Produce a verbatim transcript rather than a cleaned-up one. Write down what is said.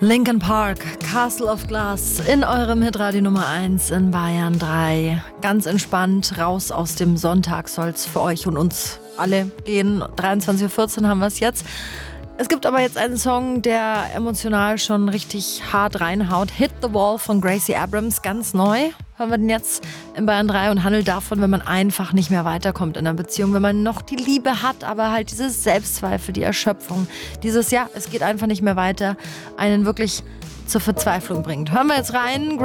Linkin Park, Castle of Glass in eurem Hitradio Nummer eins in Bayern drei. Ganz entspannt, raus aus dem Sonntag soll's für euch und uns alle gehen. dreiundzwanzig Uhr vierzehn haben wir es jetzt. Es gibt aber jetzt einen Song, der emotional schon richtig hart reinhaut. Hit the Wall von Gracie Abrams, ganz neu. Hören wir den jetzt in Bayern drei und handelt davon, wenn man einfach nicht mehr weiterkommt in einer Beziehung. Wenn man noch die Liebe hat, aber halt dieses Selbstzweifel, die Erschöpfung, dieses, ja, es geht einfach nicht mehr weiter, einen wirklich zur Verzweiflung bringt. Hören wir jetzt rein.